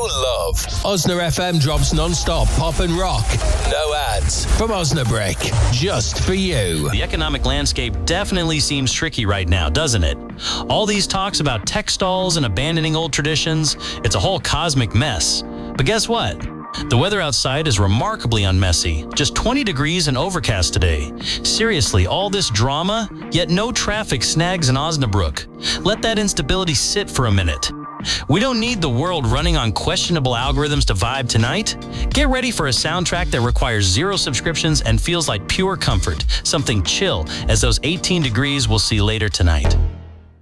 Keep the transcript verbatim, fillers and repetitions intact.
love. Osna F M drops non-stop pop and rock. No ads. From Osnabrick. Just for you. The economic landscape definitely seems tricky right now, doesn't it? All these talks about tech stalls and abandoning old traditions, it's a whole cosmic mess. But guess what? The weather outside is remarkably unmessy. Just twenty degrees and overcast today. Seriously, all this drama, yet no traffic snags in Osnabrück. Let that instability sit for a minute. We don't need the world running on questionable algorithms to vibe tonight. Get ready for a soundtrack that requires zero subscriptions and feels like pure comfort. Something chill as those eighteen degrees we'll see later tonight.